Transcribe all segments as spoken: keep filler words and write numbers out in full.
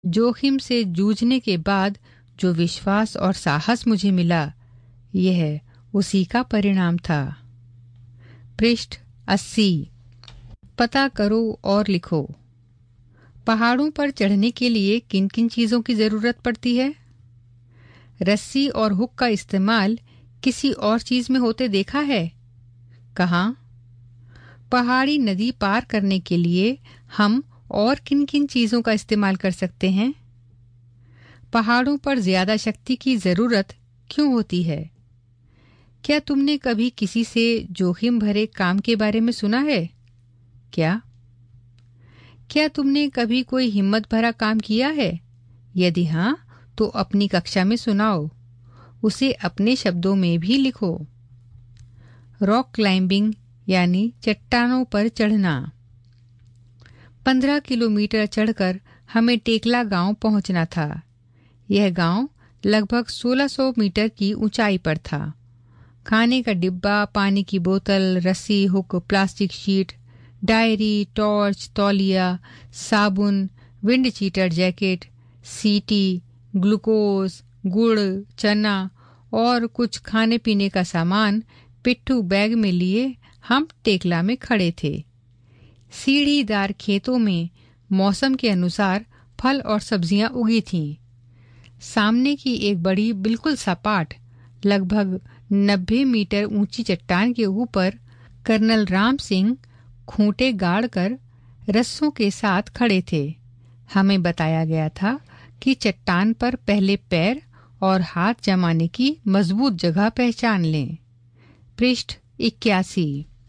जोखिम से जूझने के बाद जो विश्वास और साहस मुझे मिला, यह उसी का परिणाम था। पृष्ठ अस्सी। पता करो और लिखो। पहाड़ों पर चढ़ने के लिए किन किन चीज़ों की ज़रूरत पड़ती है? रस्सी और हुक का इस्तेमाल किसी और चीज़ में होते देखा है? कहाँ? पहाड़ी नदी पार करने के लिए हम और किन किन चीज़ों का इस्तेमाल कर सकते हैं? पहाड़ों पर ज़्यादा शक्ति की ज़रूरत क्यों होती है? क्या तुमने कभी किसी से जोखिम भरे काम के बारे में सुना है? क्या? क्या तुमने कभी कोई हिम्मत भरा काम किया है? यदि हाँ, तो अपनी कक्षा में सुनाओ। उसे अपने शब्दों में भी लिखो। रॉक क्लाइंबिंग यानी चट्टानों पर चढ़ना। पंद्रह किलोमीटर चढ़कर हमें टेकला गांव पहुंचना था। यह गांव लगभग सोलह सौ मीटर की ऊंचाई पर था। खाने का डिब्बा, पानी की बोतल, रस्सी, hook, plastic sheet, diary, torch, तौलिया, साबुन, विंड चीटर जैकेट, सीटी, ग्लूकोज, गुड़, चना और कुछ खाने पीने का सामान पिट्ठू बैग में लिए हम टेकला में खड़े थे। सीढ़ीदार खेतों में मौसम के अनुसार फल और सब्जियां उगी थीं। सामने की एक बड़ी बिल्कुल सपाट लगभग नब्बे मीटर ऊंची चट्टान के ऊपर कर्नल राम सिंह खूंटे गाड़कर रस्सों के साथ खड़े थे। हमें बताया गया था कि चट्टान पर पहले पैर और हाथ जमाने की मजबूत जगह पहचान लें। पृष्ठ इक्यासी।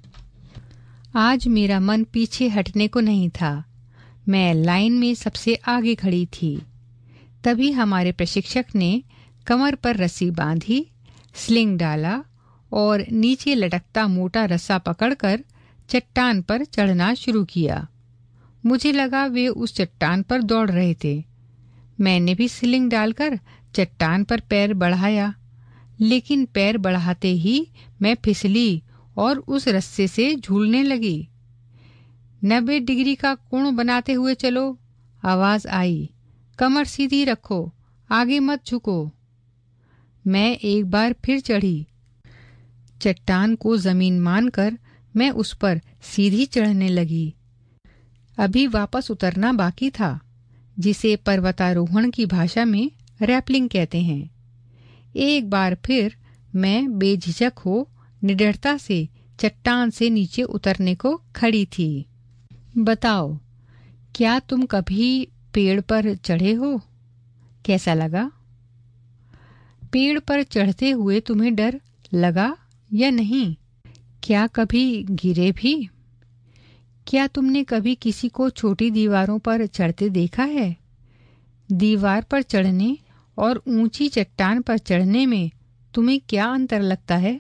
आज मेरा मन पीछे हटने को नहीं था। मैं लाइन में सबसे आगे खड़ी थी। तभी हमारे प्रशिक्षक ने कमर पर रस्सी बांधी, स्लिंग डाला और नीचे लटकता मोटा रस्सा पकड़कर चट्टान पर चढ़ना शुरू किया। मुझे लगा वे उस चट्टान पर दौड़ रहे थे। मैंने भी स्लिंग डालकर चट्टान पर पैर बढ़ाया, लेकिन पैर बढ़ाते ही मैं फिसली और उस रस्से से झूलने लगी। नब्बे डिग्री का कोण बनाते हुए चलो, आवाज आई। कमर सीधी रखो, आगे मत झुको। मैं एक बार फिर चढ़ी। चट्टान को जमीन मानकर मैं उस पर सीधी चढ़ने लगी। अभी वापस उतरना बाकी था, जिसे पर्वतारोहण की भाषा में रैपलिंग कहते हैं। एक बार फिर मैं बेझिझक हो निडरता से चट्टान से नीचे उतरने को खड़ी थी। बताओ, क्या तुम कभी पेड़ पर चढ़े हो? कैसा लगा? पेड़ पर चढ़ते हुए तुम्हें डर लगा या नहीं? क्या कभी गिरे भी? क्या तुमने कभी किसी को छोटी दीवारों पर चढ़ते देखा है? दीवार पर चढ़ने और ऊंची चट्टान पर चढ़ने में तुम्हें क्या अंतर लगता है?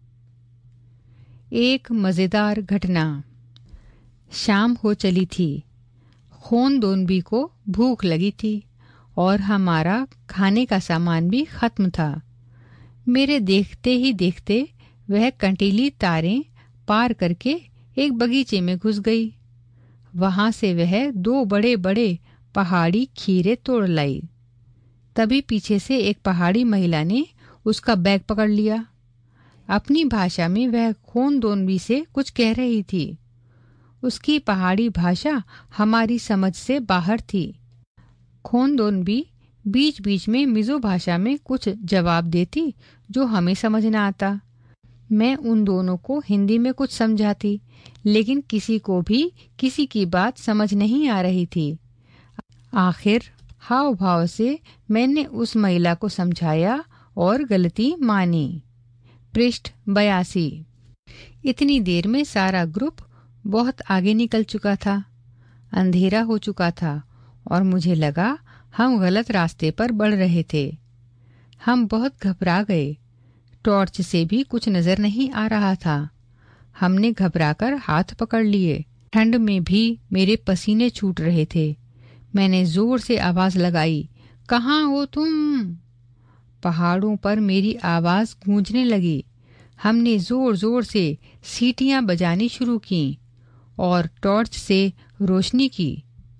एक मजेदार घटना। शाम हो चली थी। खोनदोनबी को भूख लगी थी और हमारा खाने का सामान भी खत्म था। मेरे देखते ही देखते वह कंटीली तारें पार करके एक बगीचे में घुस गई। वहां से वह दो बड़े बड़े पहाड़ी खीरे तोड़ लाई। तभी पीछे से एक पहाड़ी महिला ने उसका बैग पकड़ लिया। अपनी भाषा में वह खोनदोनबी से कुछ कह रही थी। उसकी पहाड़ी भाषा हमारी समझ से बाहर थी। खोनदोनबी बीच बीच में मिजो भाषा में कुछ जवाब देती जो हमें समझ न आता। मैं उन दोनों को हिंदी में कुछ समझाती, लेकिन किसी को भी किसी की बात समझ नहीं आ रही थी। आखिर हाव भाव से मैंने उस महिला को समझाया और गलती मानी। पृष्ठ बयासी। इतनी देर में सारा ग्रुप बहुत आगे निकल चुका था। अंधेरा हो चुका था और मुझे लगा हम गलत रास्ते पर बढ़ रहे थे। हम बहुत घबरा गए। टॉर्च से भी कुछ नजर नहीं आ रहा था। हमने घबराकर हाथ पकड़ लिए। ठंड में भी मेरे पसीने छूट रहे थे। मैंने जोर से आवाज लगाई, कहाँ हो तुम? पहाड़ों पर मेरी आवाज गूंजने लगी। हमने जोर जोर से सीटियां बजानी शुरू की और टॉर्च से रोशनी की।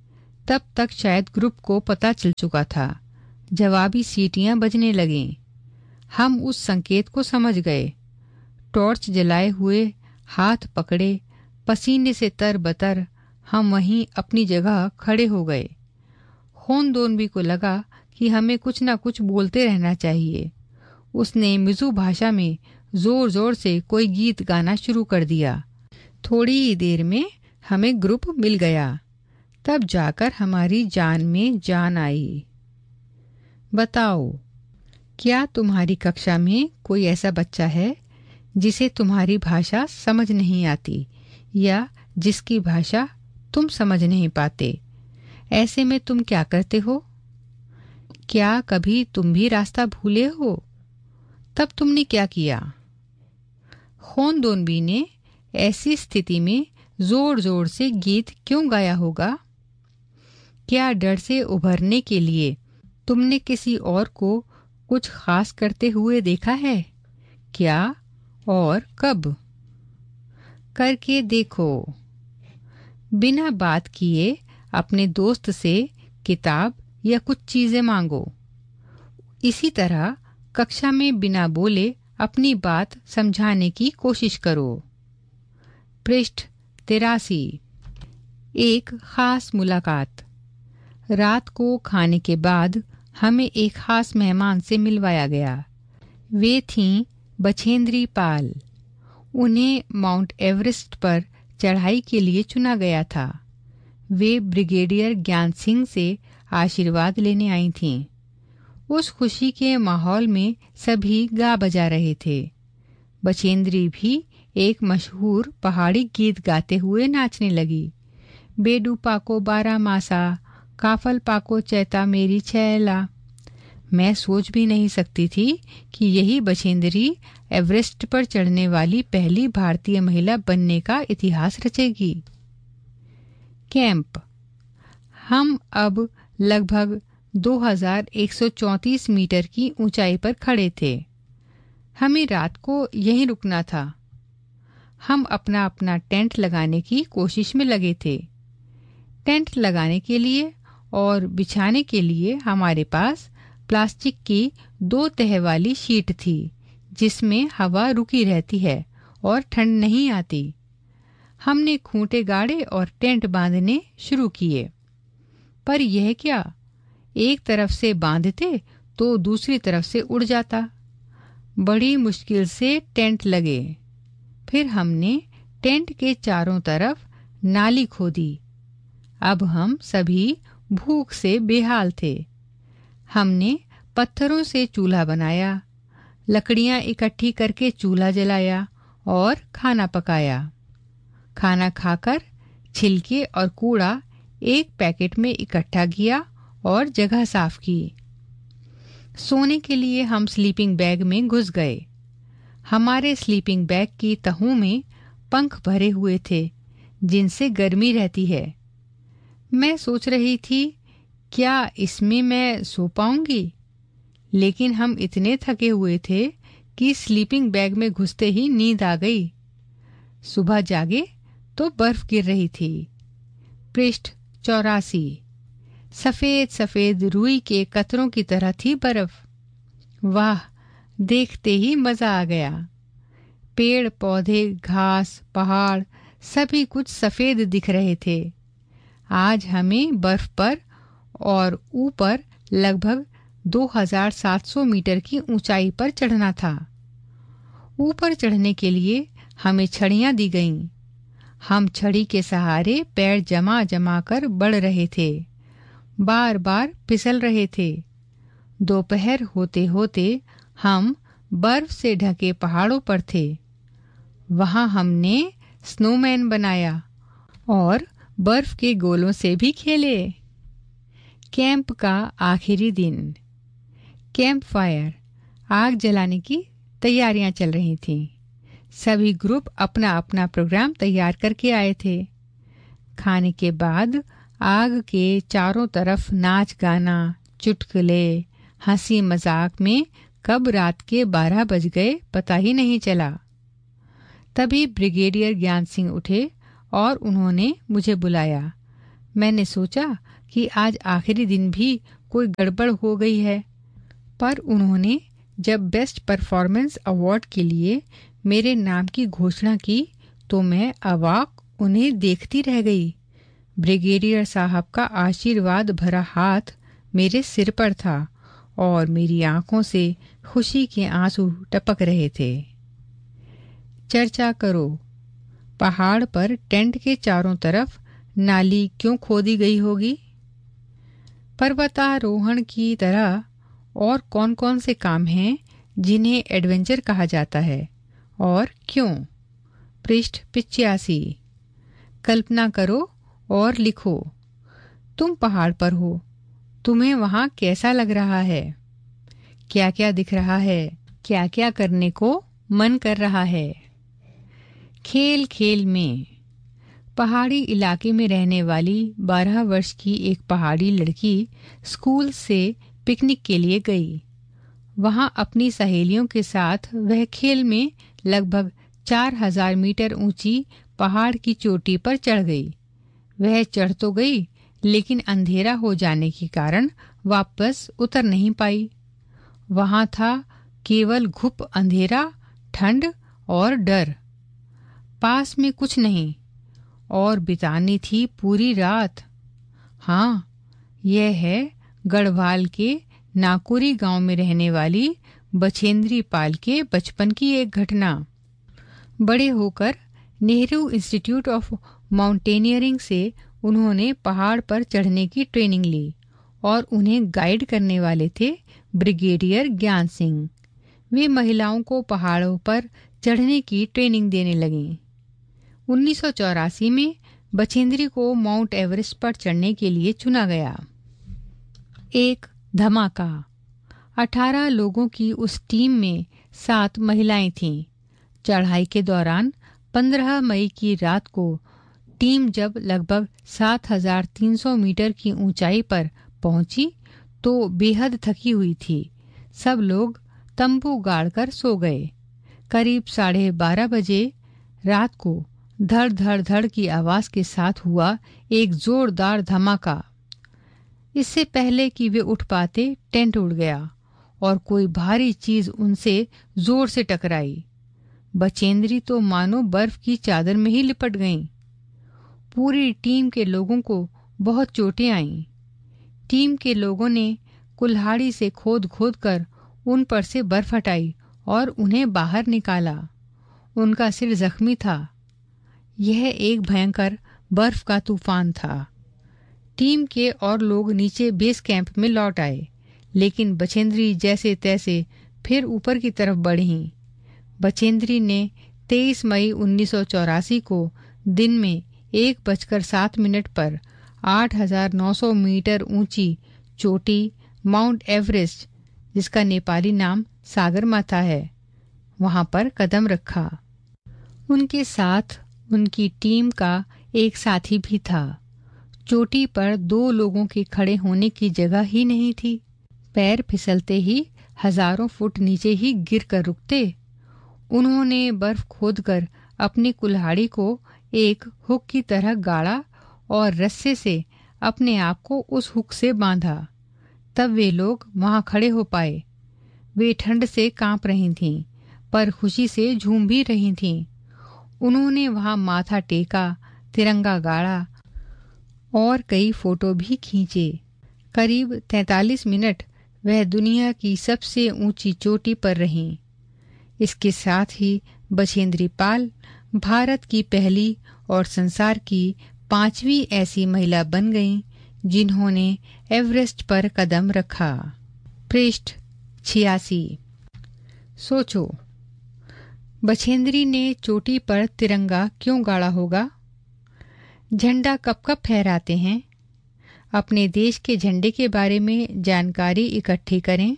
तब तक शायद ग्रुप को पता चल चुका था। जवाबी सीटियां बजने लगीं। हम उस संकेत को समझ गए। टॉर्च जलाए हुए, हाथ पकड़े, पसीने से तरबतर हम वहीं अपनी जगह खड़े हो गए। होनदोनबी को लगा कि हमें कुछ न कुछ बोलते रहना चाहिए। उसने मिज़ू भाषा में जोर जोर से कोई गीत गाना शुरू कर दिया। थोड़ी ही देर में हमें ग्रुप मिल गया। तब जाकर हमारी जान में जान आई। बताओ, क्या तुम्हारी कक्षा में कोई ऐसा बच्चा है जिसे तुम्हारी भाषा समझ नहीं आती या जिसकी भाषा तुम समझ नहीं पाते? ऐसे में तुम क्या करते हो? क्या कभी तुम भी रास्ता भूले हो? तब तुमने क्या किया? होनदोनबी ने ऐसी स्थिति में जोर जोर से गीत क्यों गाया होगा? क्या डर से उभरने के लिए तुमने किसी और को कुछ खास करते हुए देखा है? क्या और कब? करके देखो। बिना बात किए अपने दोस्त से किताब या कुछ चीजें मांगो। इसी तरह कक्षा में बिना बोले अपनी बात समझाने की कोशिश करो। पृष्ठ तिरासी। एक खास मुलाकात। रात को खाने के बाद हमें एक खास मेहमान से मिलवाया गया। वे थीं बछेंद्री पाल। उन्हें माउंट एवरेस्ट पर चढ़ाई के लिए चुना गया था। वे ब्रिगेडियर ज्ञान सिंह से आशीर्वाद लेने आई थीं। उस खुशी के माहौल में सभी गा बजा रहे थे। बछेंद्री भी एक मशहूर पहाड़ी गीत गाते हुए नाचने लगी। बेडू पाको बारह मासा, काफल पाको चैता मेरी छैला। मैं सोच भी नहीं सकती थी कि यही बछेंद्री एवरेस्ट पर चढ़ने वाली पहली भारतीय महिला बनने का इतिहास रचेगी। कैंप। हम अब लगभग दो हज़ार एक सौ चौंतीस मीटर की ऊंचाई पर खड़े थे। हमें रात को यहीं रुकना था। हम अपना अपना टेंट लगाने की कोशिश में लगे थे। टेंट लगाने के लिए और बिछाने के लिए हमारे पास प्लास्टिक की दो तह वाली शीट थी, जिसमें हवा रुकी रहती है और ठंड नहीं आती। हमने खूंटे गाड़े और टेंट बांधने शुरू किए। पर यह क्या, एक तरफ से बांधते तो दूसरी तरफ से उड़ जाता। बड़ी मुश्किल से टेंट लगे। फिर हमने टेंट के चारों तरफ नाली खोदी। अब हम सभी भूख से बेहाल थे। हमने पत्थरों से चूल्हा बनाया, लकड़ियां इकट्ठी करके चूल्हा जलाया और खाना पकाया। खाना खाकर छिलके और कूड़ा एक पैकेट में इकट्ठा किया और जगह साफ की। सोने के लिए हम स्लीपिंग बैग में घुस गए। हमारे स्लीपिंग बैग की तहों में पंख भरे हुए थे, जिनसे गर्मी रहती है। मैं सोच रही थी, क्या इसमें मैं सो पाऊंगी? लेकिन हम इतने थके हुए थे कि स्लीपिंग बैग में घुसते ही नींद आ गई। सुबह जागे तो बर्फ गिर रही थी। पृष्ठ चौरासी। सफेद सफेद रुई के कतरों की तरह थी बर्फ। वाह, देखते ही मजा आ गया। पेड़ पौधे, घास, पहाड़ सभी कुछ सफेद दिख रहे थे। आज हमें बर्फ पर और ऊपर लगभग दो हज़ार सात सौ मीटर की ऊंचाई पर चढ़ना था। ऊपर चढ़ने के लिए हमें छड़ियां दी गईं। हम छड़ी के सहारे पैर जमा जमा कर बढ़ रहे थे, बार बार फिसल रहे थे। दोपहर होते होते हम बर्फ से ढके पहाड़ों पर थे। वहां हमने स्नोमैन बनाया और बर्फ के गोलों से भी खेले। कैंप का आखिरी दिन। कैंप फायर, आग जलाने की तैयारियां चल रही थीं। सभी ग्रुप अपना अपना प्रोग्राम तैयार करके आए थे। खाने के बाद आग के चारों तरफ नाच गाना, चुटकुले, हंसी मजाक में कब रात के बारह बज गए पता ही नहीं चला। तभी ब्रिगेडियर ज्ञान सिंह उठे और उन्होंने मुझे बुलाया। मैंने सोचा कि आज आखिरी दिन भी कोई गड़बड़ हो गई है। पर उन्होंने जब बेस्ट परफॉर्मेंस अवार्ड के लिए मेरे नाम की घोषणा की तो मैं अवाक उन्हें देखती रह गई। ब्रिगेडियर साहब का आशीर्वाद भरा हाथ मेरे सिर पर था और मेरी आंखों से खुशी के आंसू टपक रहे थे। चर्चा करो, पहाड़ पर टेंट के चारों तरफ नाली क्यों खोदी गई होगी? पर्वतारोहण की तरह और कौन कौन से काम हैं जिन्हें एडवेंचर कहा जाता है और क्यों? पृष्ठ पिचासी। कल्पना करो और लिखो। तुम पहाड़ पर हो, तुम्हें वहां कैसा लग रहा है? क्या क्या दिख रहा है? क्या क्या करने को मन कर रहा है? खेल खेल में पहाड़ी इलाके में रहने वाली बारह वर्ष की एक पहाड़ी लड़की स्कूल से पिकनिक के लिए गई। वहां अपनी सहेलियों के साथ वह खेल में लगभग चार हजार मीटर ऊंची पहाड़ की चोटी पर चढ़ गई। वह चढ़ तो गई लेकिन अंधेरा हो जाने के कारण वापस उतर नहीं पाई। वहां था केवल घुप अंधेरा, ठंड और डर। पास में कुछ नहीं और बितानी थी पूरी रात। हाँ, यह है गढ़वाल के नाकुरी गांव में रहने वाली बछेंद्री पाल के बचपन की एक घटना। बड़े होकर नेहरू इंस्टीट्यूट ऑफ माउंटेनियरिंग से उन्होंने पहाड़ पर चढ़ने की ट्रेनिंग ली और उन्हें गाइड करने वाले थे ब्रिगेडियर ज्ञान सिंह। वे महिलाओं को पहाड़ों पर चढ़ने की ट्रेनिंग देने लगीं। उन्नीस सौ चौरासी में बछेंद्री को माउंट एवरेस्ट पर चढ़ने के लिए चुना गया। एक धमाका। अठारह लोगों की उस टीम में सात महिलाएं थीं। चढ़ाई के दौरान पंद्रह मई की रात को टीम जब लगभग सात हजार तीन सौ मीटर की ऊंचाई पर पहुंची तो बेहद थकी हुई थी। सब लोग तंबू गाड़कर सो गए। करीब साढ़े बारह बजे रात को धड़ धड़ धड़ की आवाज के साथ हुआ एक जोरदार धमाका। इससे पहले कि वे उठ पाते टेंट उड़ गया और कोई भारी चीज उनसे जोर से टकराई। बचेंद्री तो मानो बर्फ की चादर में ही लिपट गईं। पूरी टीम के लोगों को बहुत चोटें आईं। टीम के लोगों ने कुल्हाड़ी से खोद खोद कर उन पर से बर्फ हटाई और उन्हें बाहर निकाला। उनका सिर जख्मी था। यह एक भयंकर बर्फ का तूफान था। टीम के और लोग नीचे बेस कैंप में लौट आए, लेकिन बछेंद्री जैसे तैसे फिर ऊपर की तरफ बढ़ी। बछेंद्री ने तेईस मई उन्नीस सौ चौरासी को दिन में एक बजकर सात मिनट पर आठ हजार नौ सौ मीटर ऊंची चोटी माउंट एवरेस्ट, जिसका नेपाली नाम सागरमाथा है, वहां पर कदम रखा। उनके साथ उनकी टीम का एक साथी भी था। चोटी पर दो लोगों के खड़े होने की जगह ही नहीं थी। पैर फिसलते ही हजारों फुट नीचे ही गिर कर रुकते। उन्होंने बर्फ खोदकर अपनी कुल्हाड़ी को एक हुक की तरह गाड़ा और रस्से से अपने आप को उस हुक से बांधा। तब वे लोग वहां खड़े हो पाए। वे ठंड से कांप रही थीं, पर खुशी से झूम भी रही थीं। उन्होंने वहां माथा टेका, तिरंगा गाड़ा और कई फोटो भी खींचे। करीब तैंतालीस मिनट वह दुनिया की सबसे ऊंची चोटी पर रहीं। इसके साथ ही बछेंद्री पाल भारत की पहली और संसार की पांचवी ऐसी महिला बन गईं जिन्होंने एवरेस्ट पर कदम रखा। पृष्ठ छियासी। सोचो, बछेंद्री ने चोटी पर तिरंगा क्यों गाड़ा होगा? झंडा कब कब फहराते हैं? अपने देश के झंडे के बारे में जानकारी इकट्ठी करें।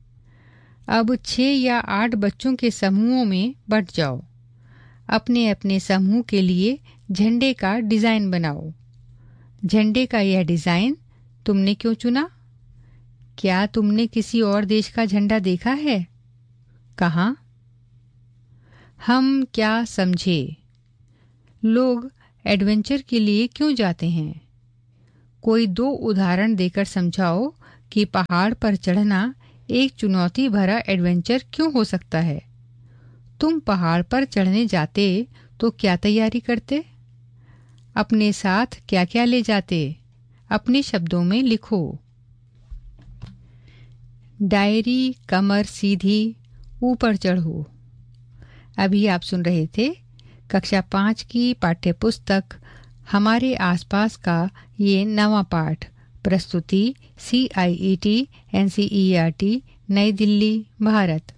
अब छह या आठ बच्चों के समूहों में बंट जाओ। अपने अपने समूह के लिए झंडे का डिजाइन बनाओ। झंडे का यह डिजाइन तुमने क्यों चुना? क्या तुमने किसी और देश का झंडा देखा है? कहाँ? हम क्या समझे? लोग एडवेंचर के लिए क्यों जाते हैं? कोई दो उदाहरण देकर समझाओ कि पहाड़ पर चढ़ना एक चुनौती भरा एडवेंचर क्यों हो सकता है। तुम पहाड़ पर चढ़ने जाते तो क्या तैयारी करते? अपने साथ क्या क्या ले जाते? अपने शब्दों में लिखो। डायरी, कमर सीधी, ऊपर चढ़ो। अभी आप सुन रहे थे कक्षा पाँच की पाठ्यपुस्तक हमारे आसपास का ये नवा पाठ। प्रस्तुति सी आई E T N C E R T, नई दिल्ली, भारत।